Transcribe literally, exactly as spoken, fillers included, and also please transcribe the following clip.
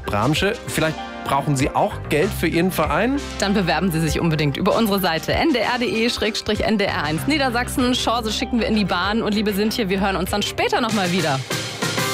Bramsche. Vielleicht brauchen Sie auch Geld für Ihren Verein? Dann bewerben Sie sich unbedingt über unsere Seite n d r punkt d e slash n d r eins Niedersachsen. Chance schicken wir in die Bahn. Und liebe Sintje, wir hören uns dann später nochmal wieder.